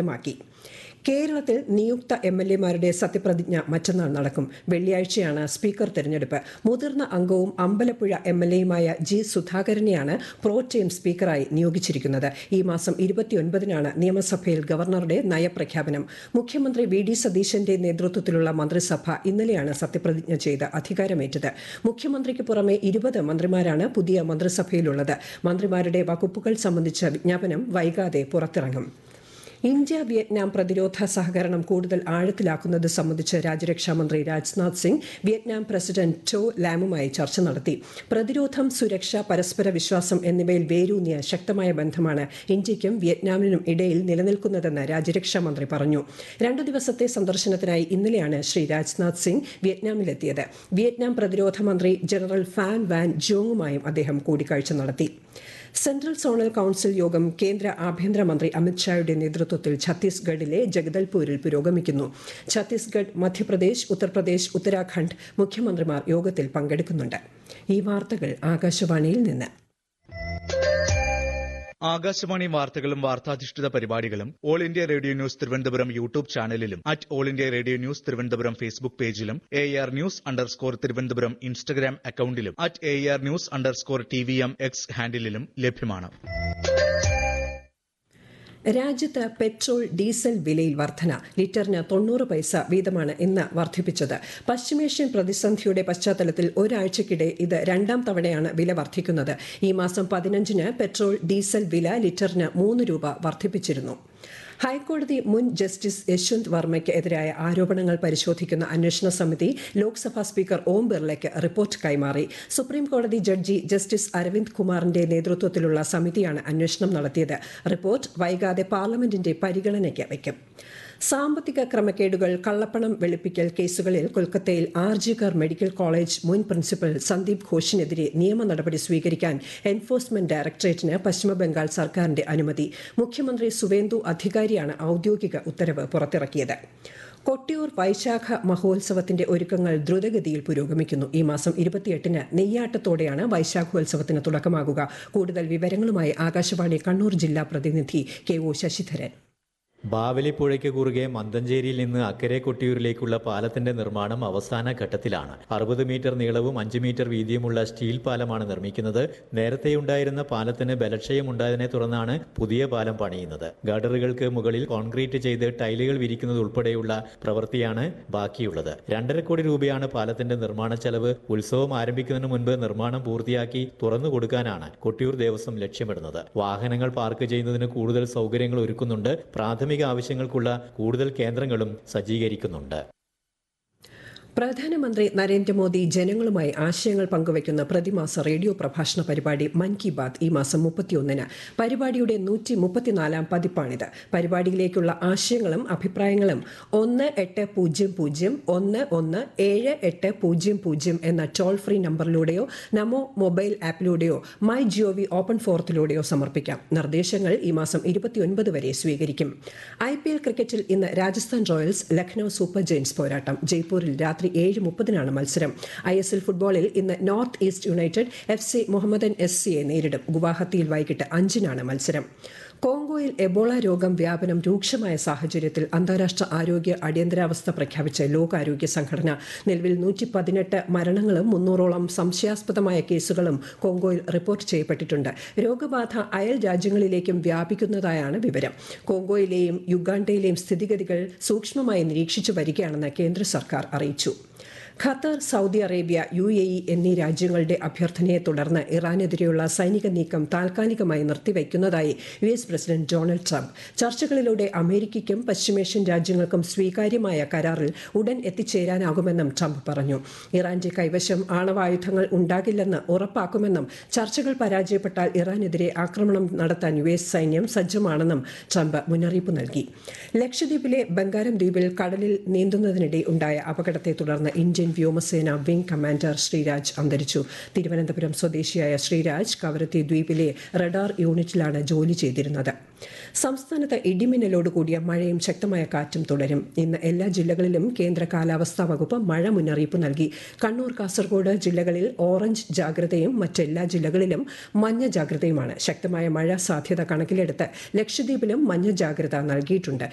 വ്യക്തമാക്കി. കേരളത്തിൽ നിയുക്ത MLA-മാരുടെ സത്യപ്രതിജ്ഞ മറ്റന്നാൾ നടക്കും. വെള്ളിയാഴ്ചയാണ് സ്പീക്കർ തെരഞ്ഞെടുപ്പ്. മുതിർന്ന അംഗവും അമ്പലപ്പുഴ MLA-യുമായ G. സുധാകരനെയാണ് പ്രോടേം സ്പീക്കറായി നിയോഗിച്ചിരിക്കുന്നത്. ഈ മാസം 29-നാണ് നിയമസഭയിൽ ഗവർണറുടെ നയപ്രഖ്യാപനം. മുഖ്യമന്ത്രി VD സതീശന്റെ നേതൃത്വത്തിലുള്ള മന്ത്രിസഭ ഇന്നലെയാണ് സത്യപ്രതിജ്ഞ ചെയ്ത് അധികാരമേറ്റത്. മുഖ്യമന്ത്രിക്ക് പുറമെ 20 മന്ത്രിമാരാണ് പുതിയ മന്ത്രിസഭയിലുള്ളത്. മന്ത്രിമാരുടെ വകുപ്പുകൾ സംബന്ധിച്ച വിജ്ഞാപനം വൈകാതെ പുറത്തിറങ്ങും. ഇന്ത്യ വിയറ്റ്നാം പ്രതിരോധ സഹകരണം കൂടുതൽ ആഴത്തിലാക്കുന്നത് സംബന്ധിച്ച് രാജ്യരക്ഷാമന്ത്രി Rajnath Singh Vietnam president to ലാമുമായി ചർച്ച നടത്തി. പ്രതിരോധം, സുരക്ഷ, പരസ്പര വിശ്വാസം എന്നിവയിൽ വേരൂന്നിയ ശക്തമായ ബന്ധമാണ് ഇന്ത്യയ്ക്കും വിയറ്റ്നാമിനും ഇടയിൽ നിലനിൽക്കുന്നതെന്ന് രാജ്യരക്ഷാമന്ത്രി പറഞ്ഞു. 2 ദിവസത്തെ സന്ദർശനത്തിനായി ഇന്നലെയാണ് ശ്രീ രാജ്നാഥ് സിംഗ് വിയറ്റ്നാമിലെത്തിയത്. വിയറ്റ്നാം പ്രതിരോധ മന്ത്രി ജനറൽ ഫാൻ വാൻ ജോങ്ങുമായും അദ്ദേഹം കൂടിക്കാഴ്ച നടത്തി. സെൻട്രൽ സോണൽ കൌൺസിൽ യോഗം കേന്ദ്ര ആഭ്യന്തരമന്ത്രി അമിത്ഷായുടെ നേതൃത്വത്തിൽ ഛത്തീസ്ഗഡിലെ ജഗദൽപൂരിൽ പുരോഗമിക്കുന്നു. ഛത്തീസ്ഗഡ്, മധ്യപ്രദേശ്, ഉത്തർപ്രദേശ്, ഉത്തരാഖണ്ഡ് മുഖ്യമന്ത്രിമാർ യോഗത്തിൽ പങ്കെടുക്കുന്നുണ്ട്. ഈ വാർത്തകൾ ആകാശവാണിയിൽ നിന്ന്. ആകാശവാണി വാർത്തകളും വാർത്താധിഷ്ഠിത പരിപാടികളും all India radio news Thiruvananthapuram YouTube ചാനലിലും all India radio news Thiruvananthapuram Facebook പേജിലും AR News_ തിരുവനന്തപുരം ഇൻസ്റ്റഗ്രാം അക്കൌണ്ടിലും AR News_TVM X ഹാൻഡിലും ലഭ്യമാണ്. രാജ്യത്ത് പെട്രോൾ, ഡീസൽ വിലയിൽ വർധന. ലിറ്ററിന് 90 പൈസ വീതമാണ് ഇന്ന് വർദ്ധിപ്പിച്ചത്. പശ്ചിമേഷ്യൻ പ്രതിസന്ധിയുടെ പശ്ചാത്തലത്തിൽ ഒരാഴ്ചക്കിടെ ഇത് 2ാം തവണയാണ് വില വർദ്ധിക്കുന്നത്. ഈ മാസം 15-ന് പെട്രോൾ, ഡീസൽ വില ലിറ്ററിന് 3 രൂപ വർദ്ധിപ്പിച്ചിരുന്നു. ഹൈക്കോടതി മുൻ ജസ്റ്റിസ് യശ്വന്ത് വർമ്മയ്ക്ക് എതിരായ ആരോപണങ്ങൾ പരിശോധിക്കുന്ന അന്വേഷണ സമിതി ലോക്സഭാ സ്പീക്കർ ഓം ബിർളയ്ക്ക് റിപ്പോർട്ട് കൈമാറി. സുപ്രീം കോടതി ജഡ്ജി ജസ്റ്റിസ് അരവിന്ദ് കുമാറിന്റെ നേതൃത്വത്തിലുള്ള സമിതിയാണ് അന്വേഷണം നടത്തിയത്. റിപ്പോർട്ട് വൈകാതെ പാർലമെന്റിന്റെ പരിഗണനയ്ക്ക് വയ്ക്കും. സാമ്പത്തിക ക്രമക്കേടുകൾ, കള്ളപ്പണം വെളുപ്പിക്കൽ കേസുകളിൽ കൊൽക്കത്തയിൽ RG-കർ മെഡിക്കൽ കോളേജ് മുൻ പ്രിൻസിപ്പൽ സന്ദീപ് ഘോഷിനെതിരെ നിയമ നടപടി സ്വീകരിക്കാൻ എൻഫോഴ്സ്മെന്റ് ഡയറക്ടറേറ്റിന് പശ്ചിമബംഗാൾ സർക്കാരിന്റെ അനുമതി. മുഖ്യമന്ത്രി സുവേന്ദു അധികാരിയാണ് ഔദ്യോഗിക ഉത്തരവ് പുറത്തിറക്കിയത്. കൊട്ടിയൂർ വൈശാഖ മഹോത്സവത്തിന്റെ ഒരുക്കങ്ങൾ ദ്രുതഗതിയിൽ പുരോഗമിക്കുന്നു. ഈ മാസം 28-ന് നെയ്യാട്ടത്തോടെയാണ് വൈശാഖോത്സവത്തിന് തുടക്കമാകുക. കൂടുതൽ വിവരങ്ങളുമായി ആകാശവാണി കണ്ണൂർ ജില്ലാ പ്രതിനിധി KO ശശിധരൻ. ബാവലിപ്പുഴയ്ക്ക് കുറുകെ മന്തഞ്ചേരിയിൽ നിന്ന് അക്കരെ കൊട്ടിയൂരിലേക്കുള്ള പാലത്തിന്റെ നിർമ്മാണം അവസാന ഘട്ടത്തിലാണ്. 60 മീറ്റർ നീളവും 5 മീറ്റർ വീതിയുമുള്ള സ്റ്റീൽ പാലമാണ് നിർമ്മിക്കുന്നത്. നേരത്തെയുണ്ടായിരുന്ന പാലത്തിന് ബലക്ഷയമുണ്ടായതിനെ തുടർന്നാണ് പുതിയ പാലം പണിയുന്നത്. ഗഡറുകൾക്ക് മുകളിൽ കോൺക്രീറ്റ് ചെയ്ത് ടൈലുകൾ വിരിക്കുന്നത് ഉൾപ്പെടെയുള്ള പ്രവൃത്തിയാണ് ബാക്കിയുള്ളത്. 2.5 കോടി രൂപയാണ് പാലത്തിന്റെ നിർമ്മാണ ചെലവ്. ഉത്സവം ആരംഭിക്കുന്നതിന് മുൻപ് നിർമ്മാണം പൂർത്തിയാക്കി തുറന്നു കൊടുക്കാനാണ് കൊട്ടിയൂർ ദേവസ്വം ലക്ഷ്യമിടുന്നത്. വാഹനങ്ങൾ പാർക്ക് ചെയ്യുന്നതിന് കൂടുതൽ സൗകര്യങ്ങൾ ഒരുക്കുന്നുണ്ട്. പ്രാഥമിക ആവശ്യങ്ങൾക്കുള്ള കൂടുതൽ കേന്ദ്രങ്ങളും സജ്ജീകരിക്കുന്നുണ്ട്. പ്രധാനമന്ത്രി നരേന്ദ്രമോദി ജനങ്ങളുമായി ആശയങ്ങൾ പങ്കുവയ്ക്കുന്ന പ്രതിമാസ റേഡിയോ പ്രഭാഷണ പരിപാടി മൻ കി ബാത് ഈ മാസം 31-ന്. പരിപാടിയുടെ 134-ാം പതിപ്പാണിത്. പരിപാടിയിലേക്കുള്ള ആശയങ്ങളും അഭിപ്രായങ്ങളും 1800-117800 എന്ന toll free നമ്പറിലൂടെയോ Namo mobile ആപ്പിലൂടെയോ my G O V open ഫോറത്തിലൂടെയോ സമർപ്പിക്കാം. നിർദ്ദേശങ്ങൾ ഈ മാസം 29 വരെ സ്വീകരിക്കും. IPL ക്രിക്കറ്റിൽ ഇന്ന് Rajasthan Royals Lucknow super Giants പോരാട്ടം. ജയ്പൂരിൽ രാത്രി 7:30-നാണ് മത്സരം. ISL ഫുട്ബോളിൽ ഇന്ന് north east United FC Mohammedan SCയെ നേരിടും. ഗുവാഹത്തിയിൽ വൈകിട്ട് 5-നാണ് മത്സരം. കോങ്കോയിൽ എബോള രോഗം വ്യാപനം രൂക്ഷമായ സാഹചര്യത്തിൽ അന്താരാഷ്ട്ര ആരോഗ്യ അടിയന്തരാവസ്ഥ പ്രഖ്യാപിച്ച ലോകാരോഗ്യ സംഘടന. നിലവിൽ 118 മരണങ്ങളും 300-ഓളം സംശയാസ്പദമായ കേസുകളും കോങ്കോയിൽ റിപ്പോർട്ട് ചെയ്യപ്പെട്ടിട്ടുണ്ട്. രോഗബാധ അയൽ രാജ്യങ്ങളിലേക്കും വ്യാപിക്കുന്നതായാണ് വിവരം. കോങ്കോയിലെയും യുഗാണ്ടയിലെയും സ്ഥിതിഗതികൾ സൂക്ഷ്മമായി നിരീക്ഷിച്ചു വരികയാണെന്ന് കേന്ദ്ര സർക്കാർ അറിയിച്ചു. ഖത്തർ, സൗദി അറേബ്യ, UAE എന്നീ രാജ്യങ്ങളുടെ അഭ്യർത്ഥനയെ തുടർന്ന് ഇറാനെതിരെയുള്ള സൈനിക നീക്കം താൽക്കാലികമായി നിർത്തിവയ്ക്കുന്നതായി US പ്രസിഡന്റ് ഡൊണാൾഡ് ട്രംപ്. ചർച്ചകളിലൂടെ അമേരിക്കയ്ക്കും പശ്ചിമേഷ്യൻ രാജ്യങ്ങൾക്കും സ്വീകാര്യമായ കരാറിൽ ഉടൻ എത്തിച്ചേരാനാകുമെന്നും ട്രംപ് പറഞ്ഞു. ഇറാന്റെ കൈവശം ആണവായുധങ്ങൾ ഉണ്ടാകില്ലെന്ന് ഉറപ്പാക്കുമെന്നും ചർച്ചകൾ പരാജയപ്പെട്ടാൽ ഇറാനെതിരെ ആക്രമണം നടത്താൻ US സൈന്യം സജ്ജമാണെന്നും ട്രംപ് മുന്നറിയിപ്പ് നൽകി. ലക്ഷദ്വീപിലെ ബംഗാരം ദ്വീപിൽ കടലിൽ നീന്തുന്നതിനിടെ ഉണ്ടായ അപകടത്തെ തുടർന്ന് ഇന്ത്യൻ വ്യോമസേന വിംഗ് കമാൻഡർ ശ്രീരാജ് അന്തരിച്ചു. തിരുവനന്തപുരം സ്വദേശിയായ ശ്രീരാജ് കവരത്തി ദ്വീപിലെ റഡാർ യൂണിറ്റിലാണ് ജോലി ചെയ്തിരുന്നത്. സംസ്ഥാനത്ത് ഇടിമിന്നലോട് കൂടിയ മഴയും ശക്തമായ കാറ്റും തുടരും. ഇന്ന് എല്ലാ ജില്ലകളിലും കേന്ദ്ര കാലാവസ്ഥാ വകുപ്പ് മഴ മുന്നറിയിപ്പ് നൽകി. കണ്ണൂർ, കാസർഗോഡ് ജില്ലകളിൽ ഓറഞ്ച് ജാഗ്രതയും മറ്റെല്ലാ ജില്ലകളിലും മഞ്ഞ ജാഗ്രതയുമാണ്. ശക്തമായ മഴ സാധ്യത കണക്കിലെടുത്ത് ലക്ഷദ്വീപിലും മഞ്ഞ ജാഗ്രത നൽകിയിട്ടുണ്ട്.